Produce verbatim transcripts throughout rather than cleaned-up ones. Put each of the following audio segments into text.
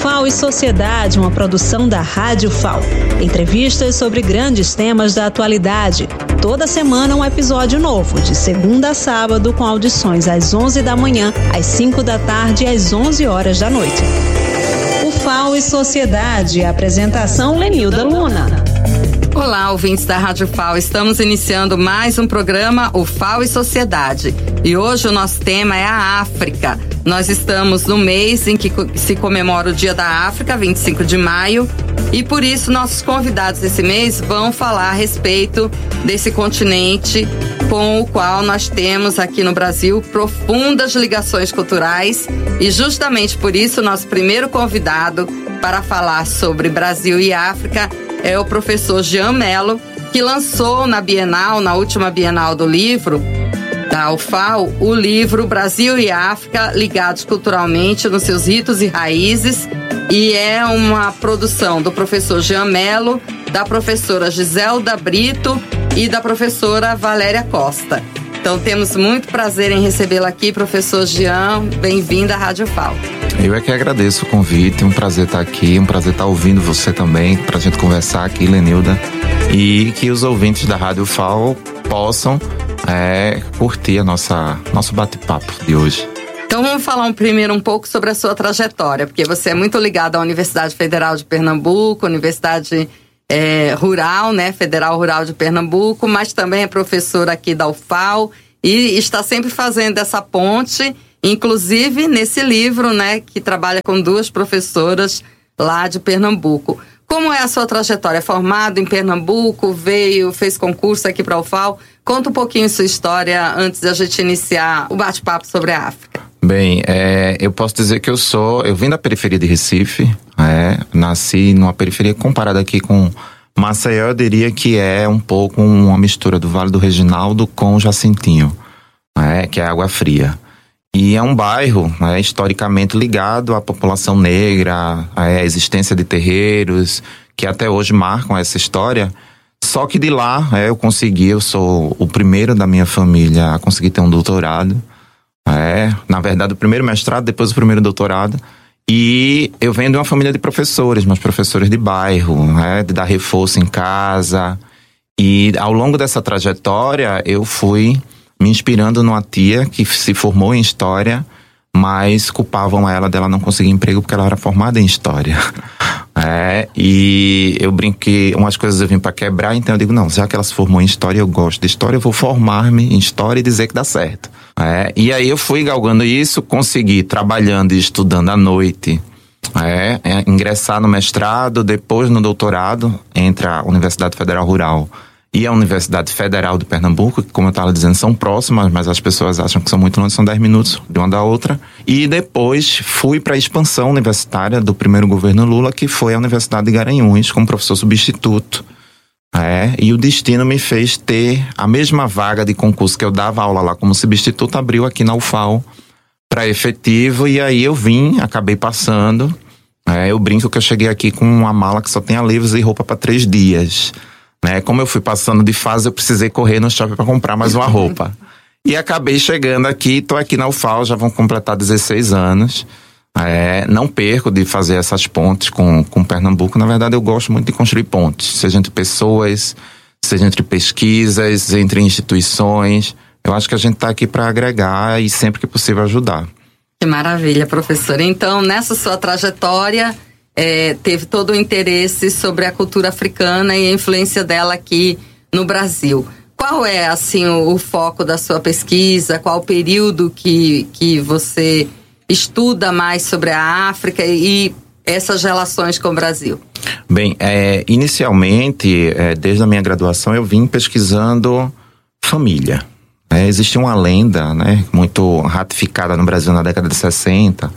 F A O e Sociedade, uma produção da Rádio F A O. Entrevistas sobre grandes temas da atualidade. Toda semana um episódio novo, de segunda a sábado, com audições às onze da manhã, às cinco da tarde e às onze horas da noite. O F A O e Sociedade, apresentação Lenilda Luna. Olá, ouvintes da Rádio F A O. Estamos iniciando mais um programa, o F A O e Sociedade. E hoje o nosso tema é a África. Nós estamos no mês em que se comemora o Dia da África, vinte e cinco de maio, e por isso nossos convidados desse mês vão falar a respeito desse continente com o qual nós temos aqui no Brasil profundas ligações culturais, e justamente por isso nosso primeiro convidado para falar sobre Brasil e África é o professor Jean Mello, que lançou na Bienal, na última Bienal do livro da U F A O, o livro Brasil e África ligados culturalmente nos seus ritos e raízes, e é uma produção do professor Jean Mello, da professora Giselda Brito e da professora Valéria Costa. Então temos muito prazer em recebê-la aqui, professor Jean, bem-vindo à Rádio F A O. Eu é que agradeço o convite, um prazer estar aqui, um prazer estar ouvindo você também, pra gente conversar aqui, Lenilda, e que os ouvintes da Rádio F A O possam é, curtir a nossa, nosso bate-papo de hoje. Então vamos falar um, primeiro um pouco sobre a sua trajetória, porque você é muito ligado à Universidade Federal de Pernambuco, Universidade é, Rural, né, Federal Rural de Pernambuco, mas também é professor aqui da U F A O e está sempre fazendo essa ponte, inclusive nesse livro, né, que trabalha com duas professoras lá de Pernambuco. Como é a sua trajetória? Formado em Pernambuco, veio, fez concurso aqui para a U F A O. Conta um pouquinho sua história antes da gente iniciar o bate-papo sobre a África. Bem, é, eu posso dizer que eu sou, eu vim da periferia de Recife, é, nasci numa periferia comparada aqui com Maceió, eu diria que é um pouco uma mistura do Vale do Reginaldo com Jacintinho, é, que é Água Fria. E é um bairro, né, historicamente ligado à população negra, à existência de terreiros, que até hoje marcam essa história. Só que de lá é, eu consegui, eu sou o primeiro da minha família a conseguir ter um doutorado. É, na verdade, o primeiro mestrado, depois o primeiro doutorado. E eu venho de uma família de professores, meus professores de bairro, é, de dar reforço em casa. E ao longo dessa trajetória, eu fui me inspirando numa tia que se formou em História, mas culpavam ela dela não conseguir emprego porque ela era formada em História. É, e eu brinco que umas coisas eu vim para quebrar, então eu digo, não, já que ela se formou em História, eu gosto de História, eu vou formar-me em História e dizer que dá certo. É, e aí eu fui galgando isso, consegui, trabalhando e estudando à noite, é, é, ingressar no mestrado, depois no doutorado, entre a Universidade Federal Rural e a Universidade Federal de Pernambuco, que, como eu estava dizendo, são próximas, mas as pessoas acham que são muito longe, são dez minutos de uma da outra. E depois fui para a expansão universitária do primeiro governo Lula, que foi a Universidade de Garanhuns, como professor substituto. É, e o destino me fez ter a mesma vaga de concurso que eu dava aula lá como substituto, abriu aqui na U F A O para efetivo, e aí eu vim, acabei passando. É, eu brinco que eu cheguei aqui com uma mala que só tinha livros e roupa para três dias. Né? Como eu fui passando de fase, eu precisei correr no shopping para comprar mais uma roupa. E acabei chegando aqui, tô aqui na U F A O, já vão completar dezesseis anos. É, não perco de fazer essas pontes com, com Pernambuco. Na verdade, eu gosto muito de construir pontes, seja entre pessoas, seja entre pesquisas, entre instituições. Eu acho que a gente está aqui para agregar e sempre que possível ajudar. Que maravilha, professora. Então, nessa sua trajetória, É, teve todo o interesse sobre a cultura africana e a influência dela aqui no Brasil. Qual é, assim, o, o foco da sua pesquisa? Qual o período que, que você estuda mais sobre a África e essas relações com o Brasil? Bem, é, inicialmente, é, desde a minha graduação, eu vim pesquisando família. É, existe uma lenda, né, muito ratificada no Brasil na década de sessenta,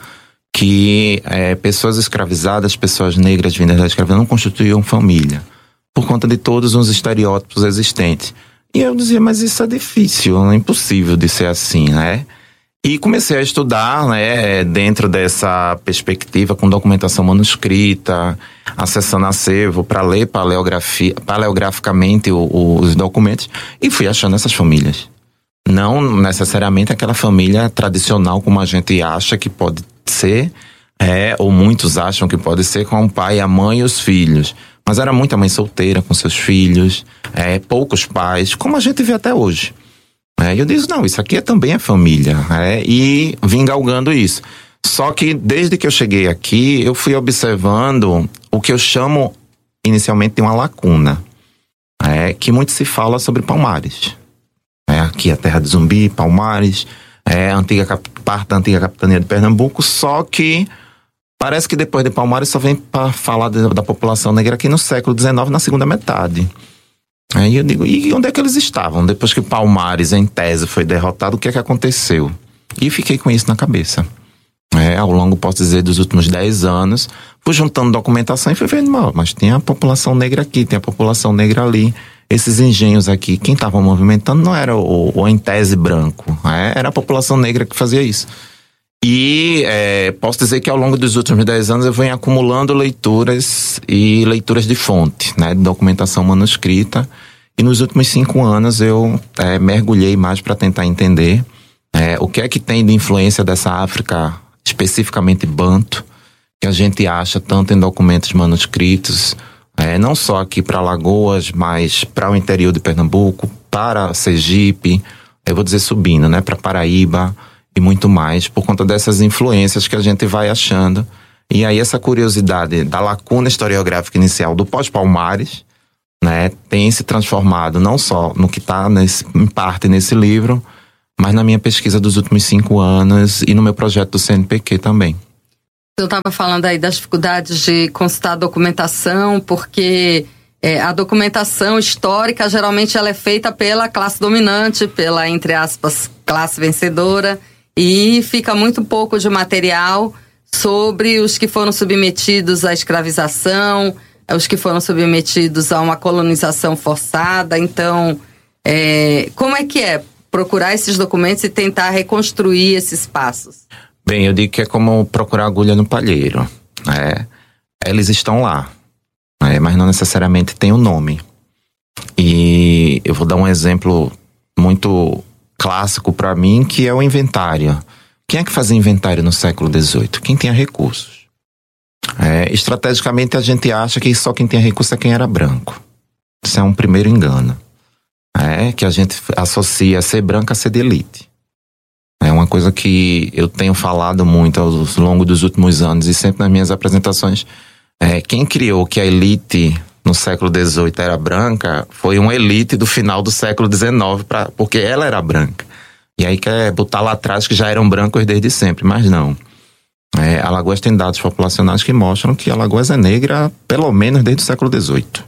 que é, pessoas escravizadas, pessoas negras vindas da escravidão não constituíam família, por conta de todos os estereótipos existentes. E eu dizia, mas isso é difícil, é impossível de ser assim, né? E comecei a estudar, né, dentro dessa perspectiva, com documentação manuscrita, acessando acervo para ler paleografia, paleograficamente o, o, os documentos, e fui achando essas famílias. Não necessariamente aquela família tradicional como a gente acha que pode ser, É, ou muitos acham que pode ser com o pai, a mãe e os filhos. Mas era muita mãe solteira com seus filhos, é, poucos pais, como a gente vê até hoje. É, e eu disse, não, isso aqui é, também é família. É, e vim galgando isso. Só que desde que eu cheguei aqui, eu fui observando o que eu chamo inicialmente de uma lacuna. É, que muito se fala sobre Palmares. É, aqui a terra de Zumbi, Palmares, é a antiga, parte da antiga capitania de Pernambuco, só que parece que depois de Palmares só vem para falar de, da população negra aqui no século dezenove, na segunda metade. Aí eu digo, e onde é que eles estavam? Depois que Palmares, em tese, foi derrotado, o que é que aconteceu? E fiquei com isso na cabeça. É, ao longo, posso dizer, dos últimos dez anos, fui juntando documentação e fui vendo, mas tinha a população negra aqui, tem a população negra ali. Esses engenhos aqui, quem estava movimentando não era o, o em tese branco, é, era a população negra que fazia isso. E é, posso dizer que ao longo dos últimos dez anos eu venho acumulando leituras e leituras de fonte, né, de documentação manuscrita. E nos últimos cinco anos eu é, mergulhei mais para tentar entender é, o que é que tem de influência dessa África, especificamente banto, que a gente acha tanto em documentos manuscritos, é, não só aqui para Alagoas, mas para o interior de Pernambuco, para Sergipe, eu vou dizer subindo, né, para Paraíba e muito mais, por conta dessas influências que a gente vai achando. E aí essa curiosidade da lacuna historiográfica inicial do pós-Palmares, né, tem se transformado não só no que está em parte nesse livro, mas na minha pesquisa dos últimos cinco anos e no meu projeto do C N P Q também. Eu estava falando aí das dificuldades de consultar a documentação, porque é, a documentação histórica geralmente ela é feita pela classe dominante, pela, entre aspas, classe vencedora, e fica muito pouco de material sobre os que foram submetidos à escravização, os que foram submetidos a uma colonização forçada. Então, é, como é que é procurar esses documentos e tentar reconstruir esses passos? Bem, eu digo que é como procurar agulha no palheiro. Né? Eles estão lá, né? Mas não necessariamente tem o nome. E eu vou dar um exemplo muito clássico para mim, que é o inventário. Quem é que fazia inventário no século dezoito? Quem tinha recursos. É, estrategicamente a gente acha que só quem tinha recurso é quem era branco. Isso é um primeiro engano. É, que a gente associa ser branco a ser de elite. É uma coisa que eu tenho falado muito ao longo dos últimos anos e sempre nas minhas apresentações. É, quem criou que a elite no século dezoito era branca foi uma elite do final do século dezenove, pra, porque ela era branca. E aí quer botar lá atrás que já eram brancos desde sempre, mas não. É, Alagoas tem dados populacionais que mostram que Alagoas é negra pelo menos desde o século dezoito.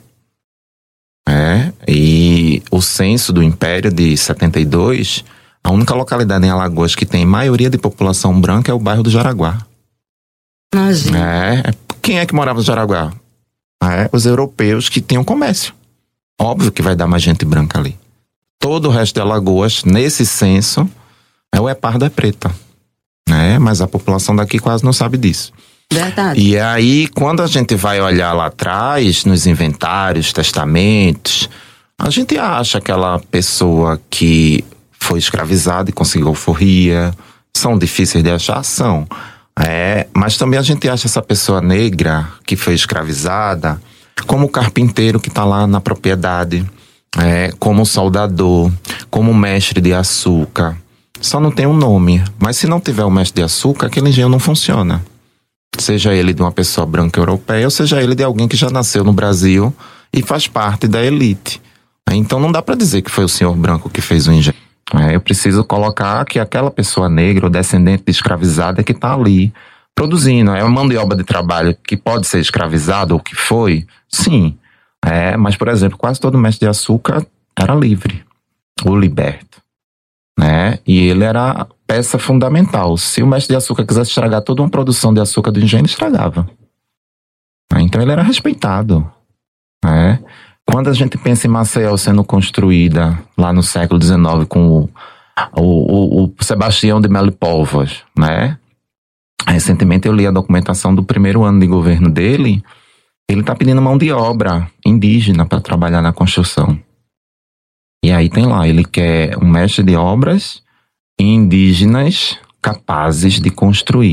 É, e o censo do Império de setenta e dois, a única localidade em Alagoas que tem maioria de população branca é o bairro do Jaraguá. Imagina. É, quem é que morava no Jaraguá? É, os europeus que tinham comércio. Óbvio que vai dar mais gente branca ali. Todo o resto de Alagoas, nesse censo, é o é pardo, é preta. É, mas a população daqui quase não sabe disso. Verdade. E aí, quando a gente vai olhar lá atrás, nos inventários, testamentos, a gente acha aquela pessoa que foi escravizada e conseguiu alforria. São difíceis de achar? São. É, mas também a gente acha essa pessoa negra que foi escravizada como o carpinteiro que está lá na propriedade, é, como o soldador, como o mestre de açúcar. Só não tem um nome. Mas se não tiver o mestre de açúcar, aquele engenho não funciona. Seja ele de uma pessoa branca europeia, ou seja ele de alguém que já nasceu no Brasil e faz parte da elite. Então não dá para dizer que foi o senhor branco que fez o engenho. Eu preciso colocar que aquela pessoa negra ou descendente de escravizada que está ali produzindo. É uma mão de obra de trabalho que pode ser escravizada ou que foi? Sim. É, mas, por exemplo, quase todo mestre de açúcar era livre, ou liberto. Né? E ele era peça fundamental. Se o mestre de açúcar quisesse estragar toda uma produção de açúcar do engenho, ele estragava. Então ele era respeitado. Né? Quando a gente pensa em Maceió sendo construída lá no século dezenove com o, o, o Sebastião de Melo Povas, né? Recentemente eu li a documentação do primeiro ano de governo dele. Ele está pedindo mão de obra indígena para trabalhar na construção. E aí tem lá, ele quer um mestre de obras indígenas capazes de construir.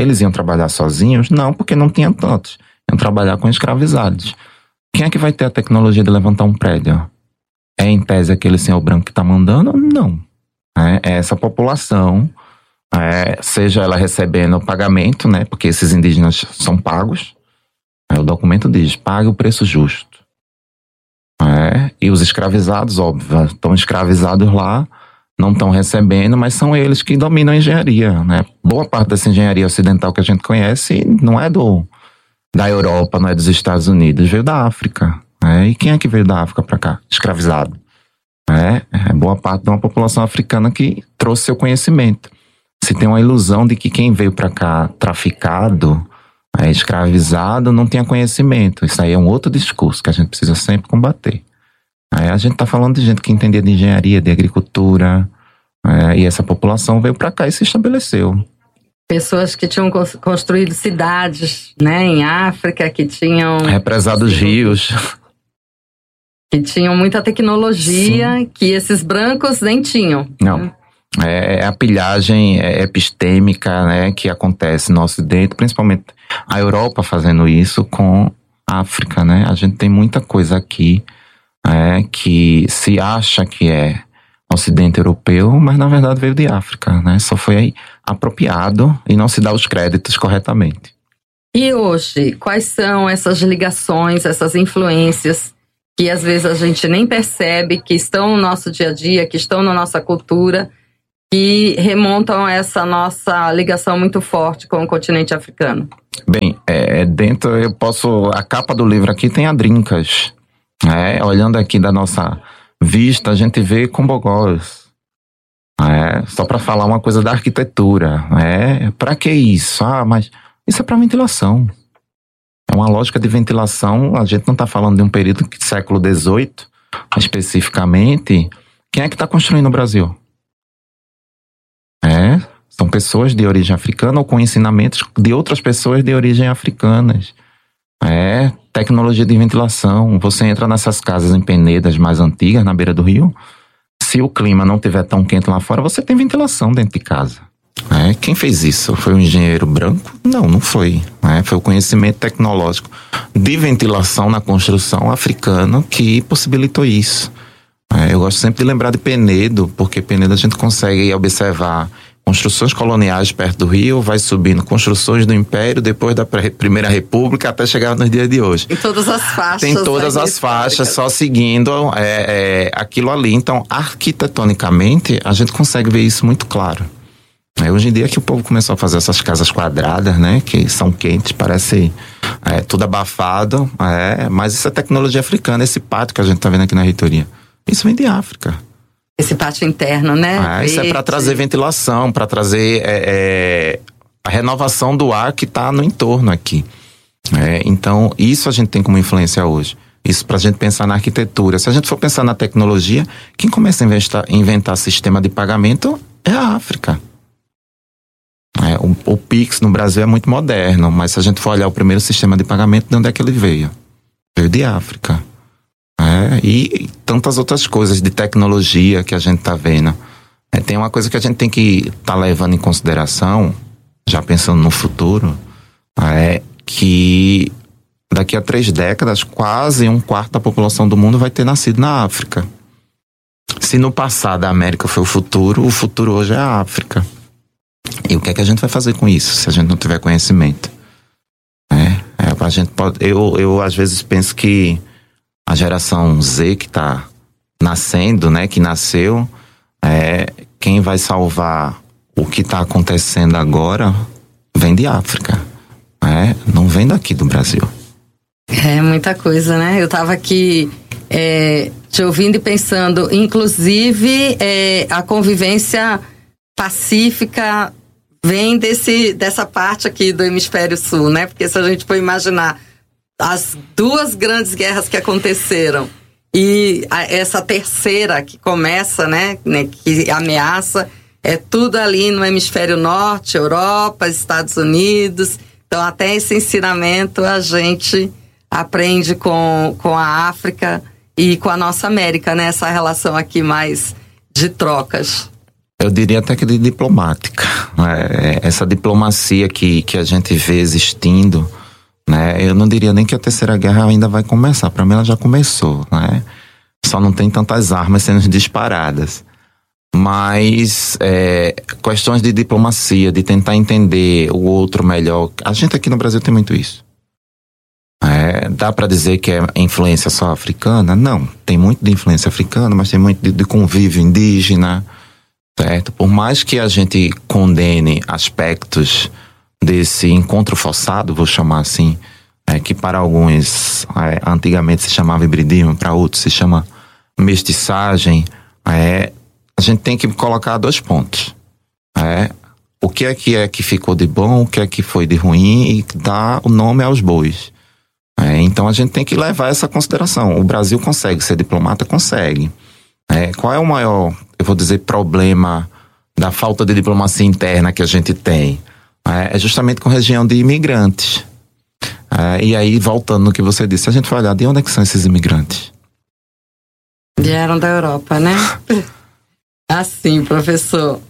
Eles iam trabalhar sozinhos? Não, porque não tinha tantos. Iam trabalhar com escravizados. Quem é que vai ter a tecnologia de levantar um prédio? É em tese aquele senhor branco que está mandando? Não. É, é essa população, é, seja ela recebendo pagamento, né? Porque esses indígenas são pagos. É, o documento diz, pague o preço justo. É, e os escravizados, óbvio, estão escravizados lá, não estão recebendo, mas são eles que dominam a engenharia, né? Boa parte dessa engenharia ocidental que a gente conhece não é do, da Europa, não é dos Estados Unidos, veio da África. É, e quem é que veio da África para cá? Escravizado. É, é boa parte de uma população africana que trouxe seu conhecimento. Se tem uma ilusão de que quem veio para cá traficado, é, escravizado, não tinha conhecimento. Isso aí é um outro discurso que a gente precisa sempre combater. Aí a gente está falando de gente que entendia de engenharia, de agricultura, é, e essa população veio para cá e se estabeleceu. Pessoas que tinham construído cidades, né, em África, que tinham... Represado os rios. Que tinham muita tecnologia. Sim. Que esses brancos nem tinham. Não. É a pilhagem epistêmica, né, que acontece no Ocidente, principalmente a Europa fazendo isso com a África, né? A gente tem muita coisa aqui é, que se acha que é Ocidente europeu, mas na verdade veio de África, né? Só foi apropriado e não se dá os créditos corretamente. E hoje, quais são essas ligações, essas influências que às vezes a gente nem percebe, que estão no nosso dia a dia, que estão na nossa cultura, que remontam a essa nossa ligação muito forte com o continente africano? Bem, é, dentro eu posso... A capa do livro aqui tem adrincas. É, olhando aqui da nossa vista, a gente vê Combogós. É, só para falar uma coisa da arquitetura. É, para que isso? Ah, mas isso é para ventilação. É uma lógica de ventilação. A gente não está falando de um período do século dezoito, especificamente. Quem é que está construindo o Brasil? É, são pessoas de origem africana ou com ensinamentos de outras pessoas de origem africanas. É, tecnologia de ventilação. Você entra nessas casas em Penedas mais antigas, na beira do rio. Se o clima não estiver tão quente lá fora, você tem ventilação dentro de casa. É, quem fez isso? Foi um engenheiro branco? Não, não foi. É, foi o conhecimento tecnológico de ventilação na construção africano que possibilitou isso. É, eu gosto sempre de lembrar de Penedo, porque Penedo a gente consegue observar construções coloniais perto do rio, vai subindo construções do Império, depois da Primeira República, até chegar nos dias de hoje. Em todas as faixas. Tem todas as faixas, só seguindo é, é, aquilo ali. Então, arquitetonicamente, a gente consegue ver isso muito claro. É, hoje em dia que o povo começou a fazer essas casas quadradas, né, que são quentes, parece é, tudo abafado, é, mas isso é tecnologia africana, esse pátio que a gente está vendo aqui na reitoria. Isso vem de África. Esse pátio interno, né? Ah, isso é para trazer ventilação, para trazer é, é, a renovação do ar que está no entorno aqui. É, então, isso a gente tem como influência hoje. Isso para a gente pensar na arquitetura. Se a gente for pensar na tecnologia, quem começa a inventar, inventar sistema de pagamento é a África. É, o, o Pix no Brasil é muito moderno, mas se a gente for olhar o primeiro sistema de pagamento, de onde é que ele veio? Veio de África. É, e tantas outras coisas de tecnologia que a gente está vendo. É, tem uma coisa que a gente tem que estar tá levando em consideração, já pensando no futuro, é que daqui a três décadas, quase um quarto da população do mundo vai ter nascido na África. Se no passado a América foi o futuro, o futuro hoje é a África. E o que é que a gente vai fazer com isso, se a gente não tiver conhecimento? É, é, a gente pode, eu, eu às vezes penso que a geração Z que está nascendo, né, que nasceu, é, quem vai salvar o que está acontecendo agora vem de África, é, não vem daqui do Brasil. É muita coisa, né? Eu estava aqui é, te ouvindo e pensando, inclusive é, a convivência pacífica vem desse, dessa parte aqui do hemisfério sul, né? Porque se a gente for imaginar as duas grandes guerras que aconteceram e a, essa terceira que começa, né, né, que ameaça, é tudo ali no hemisfério norte, Europa, Estados Unidos. Então, até esse ensinamento a gente aprende com, com a África e com a nossa América, né? Essa relação aqui mais de trocas. Eu diria até que de diplomática. Né? Essa diplomacia que, que a gente vê existindo, né? Eu não diria nem que a Terceira Guerra ainda vai começar. Para mim ela já começou, né? Só não tem tantas armas sendo disparadas. Mas é, questões de diplomacia, de tentar entender o outro melhor. A gente aqui no Brasil tem muito isso. É, dá para dizer que é influência só africana? Não, tem muito de influência africana, mas tem muito de, de convívio indígena, certo? Por mais que a gente condene aspectos desse encontro forçado, vou chamar assim, é, que para alguns é, antigamente se chamava hibridismo, para outros se chama mestiçagem, é, a gente tem que colocar dois pontos. É, o que é que é que ficou de bom, o que é que foi de ruim e dar o nome aos bois. É, então a gente tem que levar essa consideração. O Brasil consegue ser diplomata? Consegue. É, qual é o maior, eu vou dizer, problema da falta de diplomacia interna que a gente tem? É, é justamente com a região de imigrantes. É, e aí, voltando no que você disse, a gente vai olhar de onde é que são esses imigrantes? Vieram da Europa, né? Assim, professor.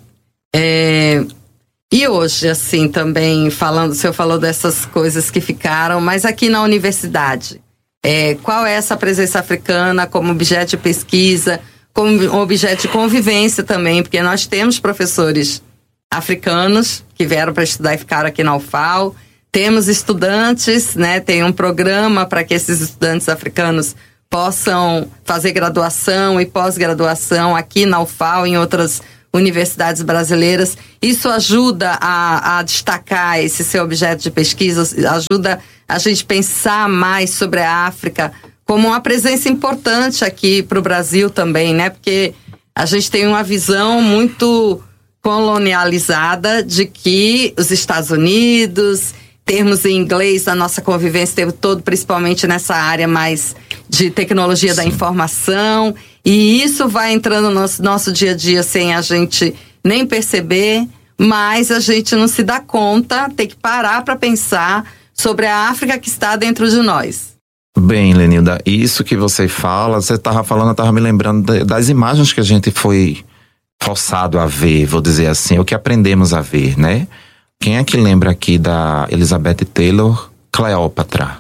É... E hoje, assim, também falando, o senhor falou dessas coisas que ficaram, mas aqui na universidade, é, qual é essa presença africana como objeto de pesquisa, como objeto de convivência também, porque nós temos professores africanos que vieram para estudar e ficaram aqui na U F A L, temos estudantes, né, tem um programa para que esses estudantes africanos possam fazer graduação e pós-graduação aqui na U F A L e em outras universidades brasileiras. Isso ajuda a, a destacar esse seu objeto de pesquisa, ajuda a gente pensar mais sobre a África como uma presença importante aqui para o Brasil também, né? Porque a gente tem uma visão muito colonializada de que os Estados Unidos, termos em inglês, a nossa convivência o tempo todo, principalmente nessa área mais de tecnologia da informação, e isso vai entrando no nosso, nosso dia a dia sem a gente nem perceber, mas a gente não se dá conta, tem que parar para pensar sobre a África que está dentro de nós. Bem, Lenilda, isso que você fala, você estava falando, eu estava me lembrando das imagens que a gente foi forçado a ver, vou dizer assim, o que aprendemos a ver, né? Quem é que lembra aqui da Elizabeth Taylor, Cleópatra?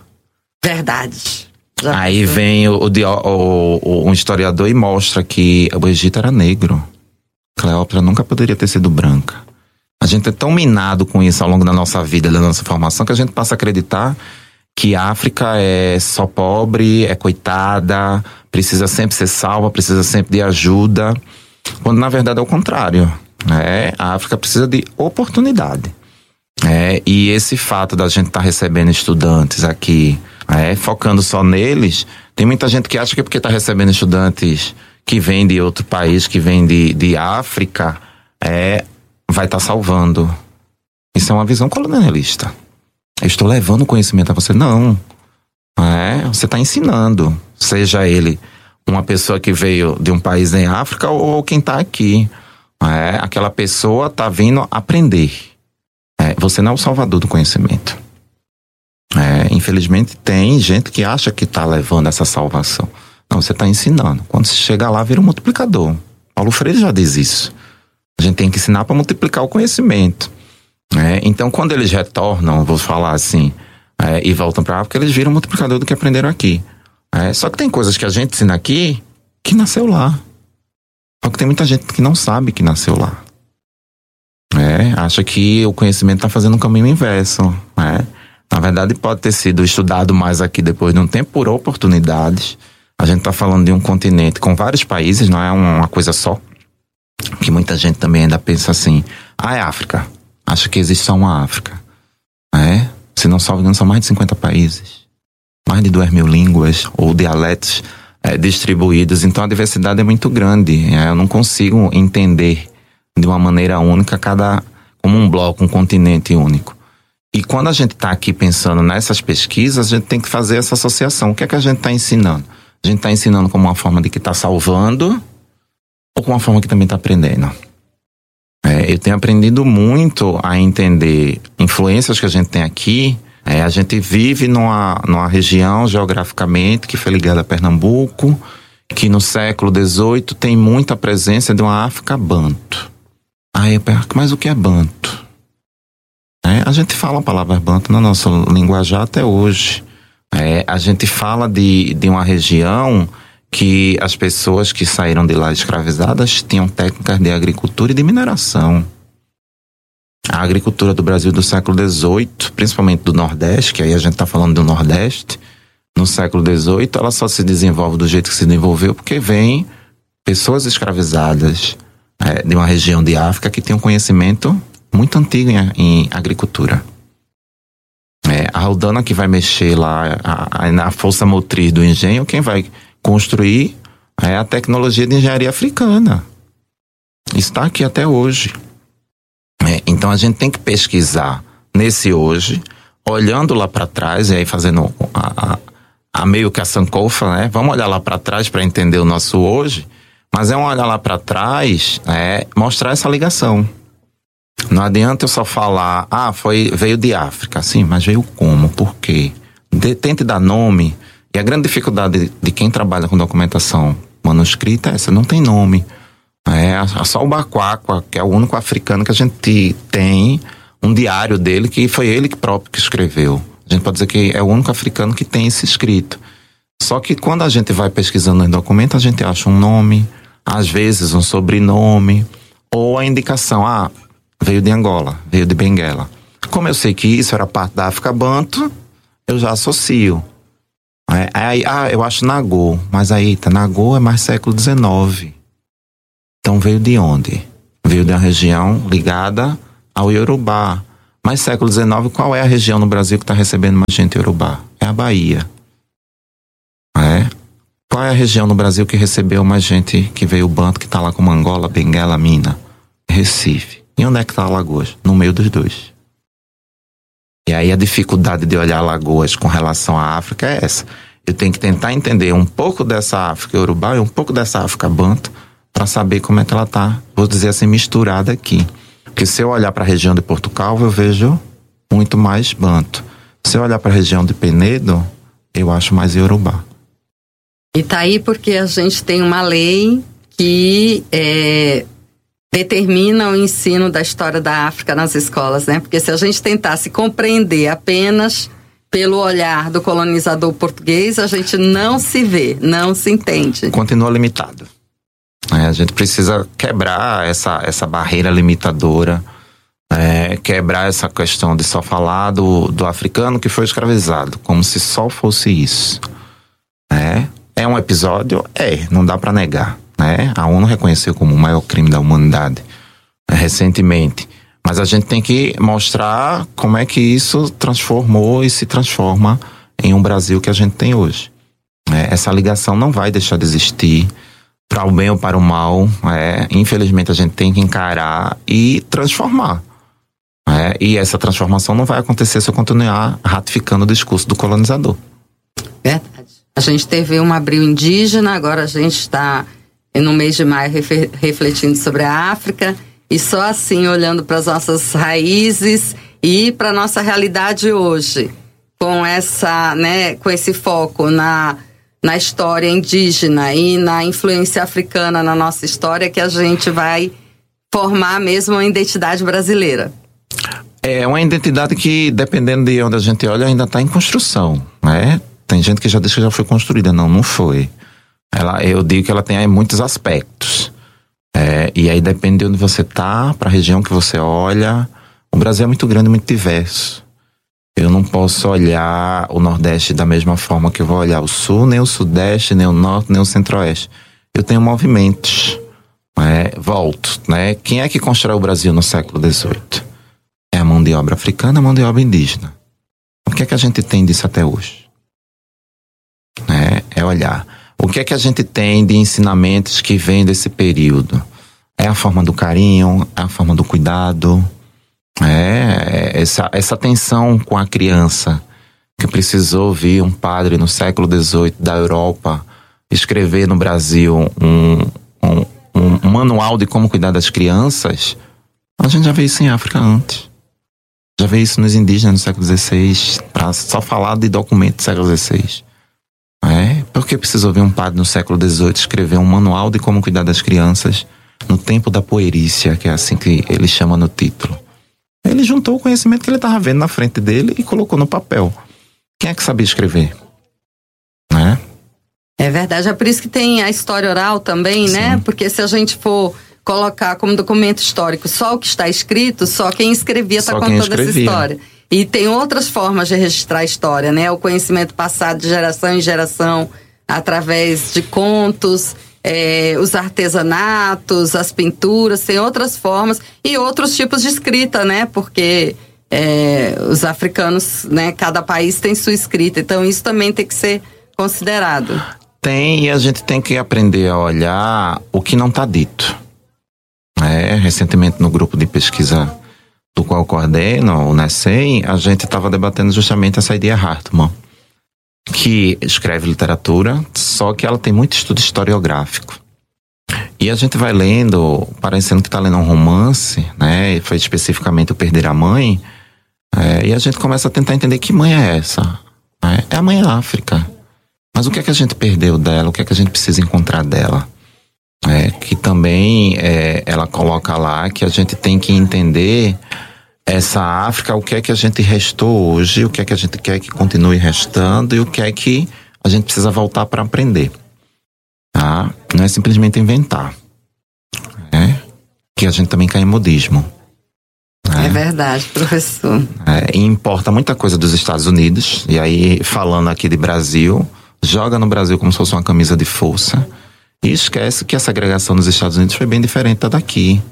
Verdade. Já Aí pensou? vem o, o, o, um historiador e mostra que o Egito era negro. Cleópatra nunca poderia ter sido branca. A gente é tão minado com isso ao longo da nossa vida, da nossa formação, que a gente passa a acreditar que a África é só pobre, é coitada, precisa sempre ser salva, precisa sempre de ajuda, quando na verdade é o contrário. É, a África precisa de oportunidade. É, e esse fato da gente estar tá recebendo estudantes aqui, é, focando só neles, tem muita gente que acha que porque está recebendo estudantes que vêm de outro país, que vêm de, de África, é, vai estar tá salvando. Isso é uma visão colonialista. Eu estou levando conhecimento a você. Não. É, você está ensinando. Seja ele uma pessoa que veio de um país em África ou quem está aqui. É, aquela pessoa está vindo aprender. É, você não é o salvador do conhecimento. É, infelizmente tem gente que acha que está levando essa salvação. Não, você está ensinando. Quando você chega lá, vira um multiplicador. Paulo Freire já diz isso. A gente tem que ensinar para multiplicar o conhecimento. É, então, quando eles retornam, vou falar assim, é, e voltam para a África, eles viram um multiplicador do que aprenderam aqui. É, só que tem coisas que a gente ensina aqui que nasceu lá. Só que tem muita gente que não sabe que nasceu lá. É, acha que o conhecimento está fazendo um caminho inverso. É. Na verdade, pode ter sido estudado mais aqui depois de um tempo por oportunidades. A gente está falando de um continente com vários países, não é uma coisa só. Que muita gente também ainda pensa assim, ah, é África. Acha que existe só uma África. É? Se não salvo engano, são mais de cinquenta países. Mais de duas mil línguas ou dialetos é, distribuídos. Então a diversidade é muito grande. É, eu não consigo entender de uma maneira única cada, como um bloco, um continente único. E quando a gente está aqui pensando nessas pesquisas, a gente tem que fazer essa associação. O que é que a gente está ensinando? A gente está ensinando como uma forma de que está salvando ou como uma forma que também está aprendendo? É, eu tenho aprendido muito a entender influências que a gente tem aqui. É, a gente vive numa, numa região geograficamente que foi ligada a Pernambuco, que no século dezoito tem muita presença de uma África banto. Aí eu pergunto, mas o que é banto? É, a gente fala a palavra banto na nossa linguajar até hoje. É, a gente fala de, de uma região que as pessoas que saíram de lá escravizadas tinham técnicas de agricultura e de mineração. A agricultura do Brasil do século dezoito, principalmente do Nordeste, que aí a gente está falando do Nordeste, no século dezoito, ela só se desenvolve do jeito que se desenvolveu porque vem pessoas escravizadas é, de uma região de África que tem um conhecimento muito antigo em, em agricultura. É, a Aldana que vai mexer lá a, a, na força motriz do engenho, quem vai construir é a tecnologia de engenharia africana. Está aqui até hoje. É, então a gente tem que pesquisar nesse hoje, olhando lá para trás, e aí fazendo a, a, a meio que a sankofa, né? Vamos olhar lá para trás para entender o nosso hoje, mas é um olhar lá para trás, é, mostrar essa ligação. Não adianta eu só falar, ah, foi, veio de África, sim, mas veio como, por quê? De, tente dar nome, e a grande dificuldade de, de quem trabalha com documentação manuscrita é essa, não tem nome. É só o Baquaqua, que é o único africano que a gente tem um diário dele, que foi ele que próprio que escreveu. A gente pode dizer que é o único africano que tem esse escrito. Só que quando a gente vai pesquisando nos documentos, a gente acha um nome, às vezes um sobrenome, ou a indicação, ah, veio de Angola, veio de Benguela. Como eu sei que isso era parte da África Banto, eu já associo. É, aí, ah, eu acho Nagô, mas aí, tá, Nagô é mais século dezenove. Então veio de onde? Veio de uma região ligada ao Iorubá. Mas século dezenove, qual é a região no Brasil que está recebendo mais gente Iorubá? É a Bahia. É? Qual é a região no Brasil que recebeu mais gente que veio banto, que está lá como Angola, Benguela, Mina? Recife. E onde é que está Alagoas? No meio dos dois. E aí a dificuldade de olhar Alagoas com relação à África é essa. Eu tenho que tentar entender um pouco dessa África Iorubá e um pouco dessa África Banto para saber como é que ela está, vou dizer assim, misturada aqui. Porque se eu olhar para a região de Portugal, eu vejo muito mais Banto. Se eu olhar para a região de Penedo, eu acho mais Iorubá. E tá aí porque a gente tem uma lei que é, determina o ensino da história da África nas escolas, né? Porque se a gente tentasse compreender apenas pelo olhar do colonizador português, a gente não se vê, não se entende. Continua limitado. É, a gente precisa quebrar essa, essa barreira limitadora, é, quebrar essa questão de só falar do, do africano que foi escravizado, como se só fosse isso. É, é um episódio? É, não dá para negar. Né? A ONU reconheceu como o maior crime da humanidade é, recentemente. Mas a gente tem que mostrar como é que isso transformou e se transforma em um Brasil que a gente tem hoje. É, essa ligação não vai deixar de existir, para o bem ou para o mal. É, infelizmente a gente tem que encarar e transformar. É, e essa transformação não vai acontecer se eu continuar ratificando o discurso do colonizador. Verdade. A gente teve um abril indígena, agora a gente está no mês de maio refletindo sobre a África, e só assim, olhando para as nossas raízes e para a nossa realidade hoje, com essa, né, com esse foco na, na história indígena e na influência africana na nossa história, que a gente vai formar mesmo uma identidade brasileira. É uma identidade que, dependendo de onde a gente olha, ainda está em construção, né? Tem gente que já diz que já foi construída. Não, não foi. Ela, eu digo que ela tem aí muitos aspectos. É, e aí depende de onde você está, para a região que você olha. O Brasil é muito grande, muito diverso. Eu não posso olhar o Nordeste da mesma forma que eu vou olhar o Sul, nem o Sudeste, nem o Norte, nem o Centro-Oeste. Eu tenho movimentos. É, volto, né? Quem é que constrói o Brasil no século dezoito? É a mão de obra africana, a mão de obra indígena. O que é que a gente tem disso até hoje? É, é olhar. O que é que a gente tem de ensinamentos que vêm desse período? É a forma do carinho, é a forma do cuidado, é essa, essa atenção com a criança, que precisou ouvir um padre no século dezoito da Europa escrever no Brasil um, um, um manual de como cuidar das crianças. A gente já vê isso em África antes. Já vê isso nos indígenas no século dezesseis, para só falar de documentos do século dezesseis. É, porque precisou ver um padre no século dezoito escrever um manual de como cuidar das crianças no tempo da puerícia, que é assim que ele chama no título. Ele juntou o conhecimento que ele estava vendo na frente dele e colocou no papel. Quem é que sabia escrever? Né? É verdade, é por isso que tem a história oral também, Sim. né? Porque se a gente for colocar como documento histórico só o que está escrito, só quem escrevia está contando escrevia. essa história. E tem outras formas de registrar a história, né? O conhecimento passado de geração em geração, através de contos, é, os artesanatos, as pinturas, tem outras formas e outros tipos de escrita, né? Porque é, os africanos, né? Cada país tem sua escrita, então isso também tem que ser considerado. Tem, e a gente tem que aprender a olhar o que não está dito. É, recentemente no grupo de pesquisa do qual eu coordeno, o NECEM, a gente estava debatendo justamente essa ideia Hartmann, que escreve literatura, só que ela tem muito estudo historiográfico. E a gente vai lendo, parecendo que está lendo um romance, né? Foi especificamente o Perder a Mãe, é, e a gente começa a tentar entender que mãe é essa. Né? É a mãe África. Mas o que é que a gente perdeu dela? O que é que a gente precisa encontrar dela? É, que também é, ela coloca lá que a gente tem que entender essa África, o que é que a gente restou hoje, o que é que a gente quer que continue restando e o que é que a gente precisa voltar para aprender. Tá? Não é simplesmente inventar. É, que a gente também cai em modismo. É, é verdade, professor. É, e importa muita coisa dos Estados Unidos, e aí falando aqui de Brasil, joga no Brasil como se fosse uma camisa de força e esquece que a segregação nos Estados Unidos foi bem diferente da daqui.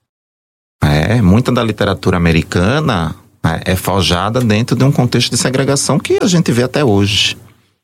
É, muita da literatura americana é, é forjada dentro de um contexto de segregação que a gente vê até hoje.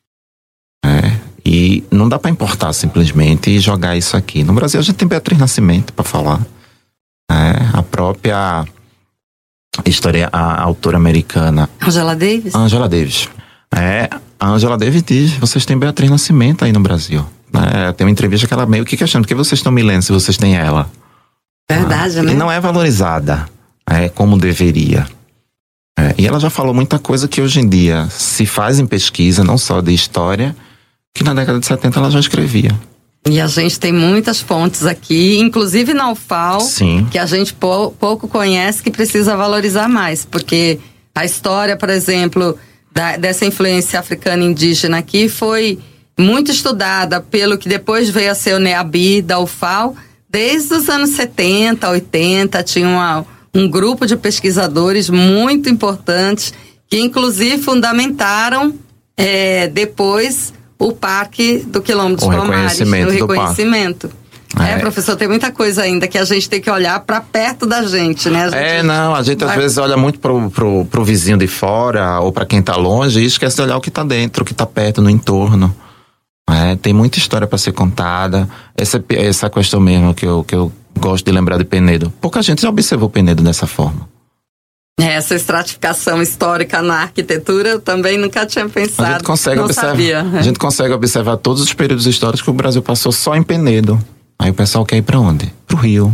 É, e não dá para importar simplesmente e jogar isso aqui. No Brasil a gente tem Beatriz Nascimento para falar. É, a própria história, a autora americana Angela Davis. Angela Davis. É, a Angela Davis diz, vocês têm Beatriz Nascimento aí no Brasil. É, tem uma entrevista que ela meio que questiona, por que vocês estão me lendo se vocês têm ela? Verdade, ah, né? E não é valorizada é, como deveria. É, e ela já falou muita coisa que hoje em dia se faz em pesquisa, não só de história, que na década de setenta ela já escrevia. E a gente tem muitas fontes aqui, inclusive na U F A L, Sim. que a gente pou, pouco conhece, que precisa valorizar mais. Porque a história, por exemplo, da, dessa influência africana indígena aqui foi muito estudada pelo que depois veio a ser o NEABI da U F A L. Desde os anos setenta, oitenta, tinha uma, um grupo de pesquisadores muito importantes que inclusive fundamentaram é, depois o Parque do Quilombo dos Palmares, o reconhecimento. É, é, professor, tem muita coisa ainda que a gente tem que olhar para perto da gente, né? A gente é, não, a gente vai... às vezes olha muito pro, pro, pro vizinho de fora ou para quem tá longe e esquece de olhar o que tá dentro, o que tá perto, no entorno. É, tem muita história para ser contada. Essa, essa questão mesmo que eu, que eu gosto de lembrar de Penedo. Pouca gente já observou Penedo dessa forma. Essa estratificação histórica na arquitetura eu também nunca tinha pensado. A gente consegue, não observar, sabia. A gente consegue observar todos os períodos históricos que o Brasil passou só em Penedo. Aí o pessoal quer ir para onde? Pro Rio.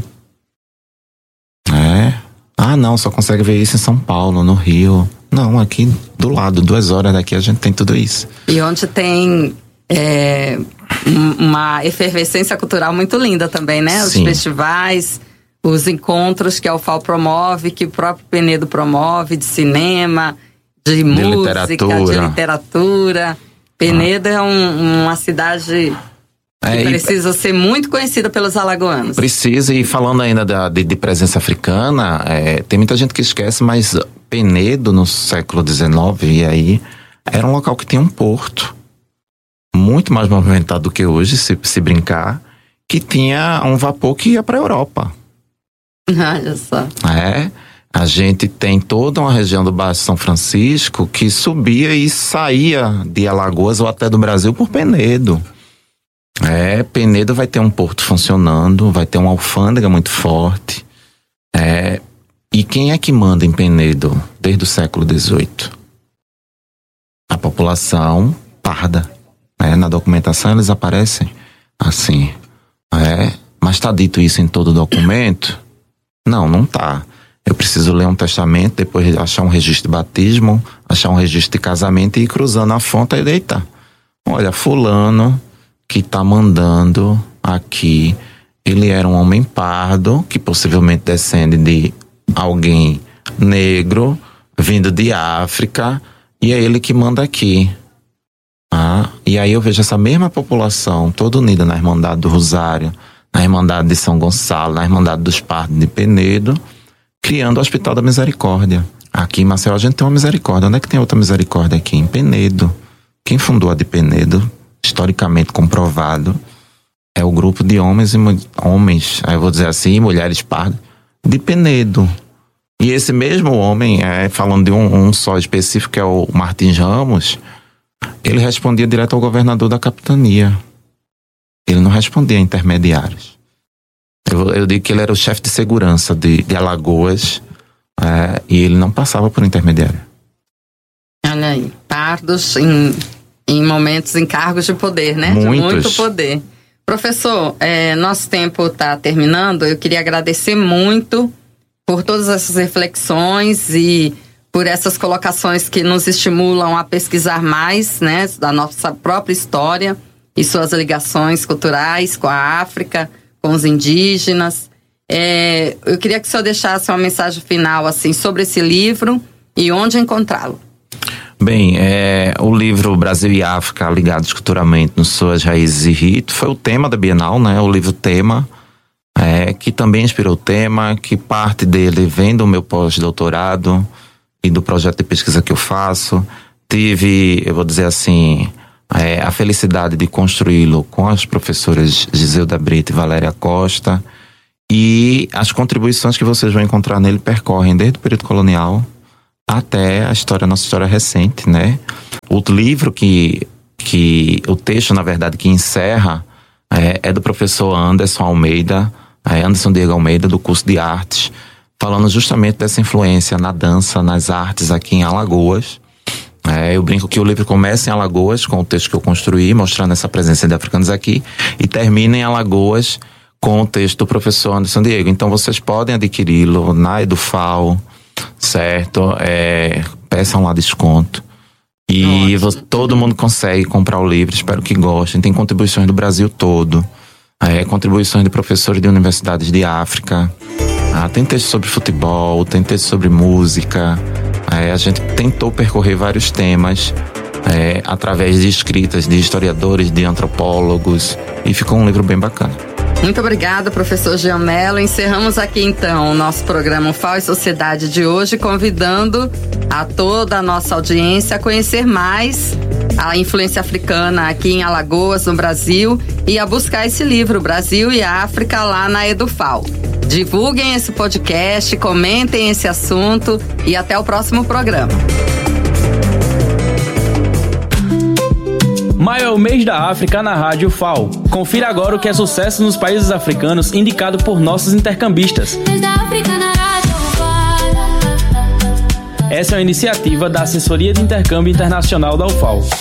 É. Ah, não, só consegue ver isso em São Paulo, no Rio. Não, aqui do lado, duas horas daqui a gente tem tudo isso. E onde tem... É, uma efervescência cultural muito linda também, né? Os Sim. festivais, os encontros que a U F A L promove, que o próprio Penedo promove, de cinema, de, de música, literatura. de literatura. Penedo ah. é um, uma cidade que é, precisa e, ser muito conhecida pelos alagoanos. Precisa, e falando ainda da, de, de presença africana, é, tem muita gente que esquece, mas Penedo no século dezenove, e aí, era um local que tinha um porto muito mais movimentado do que hoje, se, se brincar, que tinha um vapor que ia para a Europa. Olha só. É, a gente tem toda uma região do Baixo São Francisco que subia e saía de Alagoas ou até do Brasil por Penedo. É, Penedo vai ter um porto funcionando, vai ter uma alfândega muito forte. É, e quem é que manda em Penedo desde o século dezoito? A população parda. É, na documentação eles aparecem assim. É, mas está dito isso em todo documento? Não, não tá. Eu preciso ler um testamento, depois achar um registro de batismo, achar um registro de casamento e ir cruzando a fonte e deitar. Olha, fulano que tá mandando aqui Ele era um homem pardo, que possivelmente descende de alguém negro, vindo de África, e é ele que manda aqui. Ah, e aí eu vejo essa mesma população toda unida na Irmandade do Rosário, na Irmandade de São Gonçalo, na Irmandade dos Pardos de Penedo, criando o Hospital da Misericórdia. Aqui em Maceió a gente tem uma misericórdia. Onde é que tem outra misericórdia aqui? Em Penedo. Quem fundou a de Penedo, historicamente comprovado, é o grupo de homens, e homens, aí eu vou dizer assim, mulheres pardas, de Penedo. E esse mesmo homem, é, falando de um, um só específico, que é o Martins Ramos, ele respondia direto ao governador da capitania. Ele não respondia a intermediários. Eu, eu digo que ele era o chefe de segurança de, de Alagoas, é, e ele não passava por intermediário. Olha aí, pardos em, em momentos, em cargos de poder, né? Muitos. De muito poder. Professor, é, nosso tempo está terminando. Eu queria agradecer muito por todas essas reflexões e por essas colocações que nos estimulam a pesquisar mais, né, da nossa própria história e suas ligações culturais com a África, com os indígenas. É, eu queria que o senhor deixasse uma mensagem final assim, sobre esse livro e onde encontrá-lo. Bem, é, o livro Brasil e África Ligados Culturalmente nos Suas Raízes e Ritos foi o tema da Bienal, né? O livro tema, é, que também inspirou o tema, que parte dele vem do meu pós-doutorado e do projeto de pesquisa que eu faço. Tive, eu vou dizer assim, é, a felicidade de construí-lo com as professoras Giselda Brito e Valéria Costa, e as contribuições que vocês vão encontrar nele percorrem desde o período colonial até a história, a nossa história recente, né? O livro que, que o texto, na verdade, que encerra é, é do professor Anderson Almeida, é, Anderson Diego Almeida, do curso de artes, falando justamente dessa influência na dança, nas artes aqui em Alagoas. É, eu brinco que o livro começa em Alagoas, com o texto que eu construí, mostrando essa presença de africanos aqui, e termina em Alagoas com o texto do professor Anderson Diego. Então vocês podem adquiri-lo na Edufal, certo? É, peçam lá desconto. E você, todo mundo consegue comprar o livro, espero que gostem. Tem contribuições do Brasil todo, é, contribuições de professores de universidades de África. Ah, tem texto sobre futebol, tem texto sobre música. É, a gente tentou percorrer vários temas é, através de escritas de historiadores, de antropólogos, e ficou um livro bem bacana. Muito obrigada, professor Jean Mello. Encerramos aqui então o nosso programa F A O e Sociedade de hoje, convidando a toda a nossa audiência a conhecer mais a influência africana aqui em Alagoas, no Brasil, e a buscar esse livro, Brasil e África, lá na Edufal. Divulguem esse podcast, comentem esse assunto e até o próximo programa. Maio é o mês da África na Rádio F A O. Confira agora o que é sucesso nos países africanos, indicado por nossos intercambistas. Essa é uma iniciativa da Assessoria de Intercâmbio Internacional da U F A O.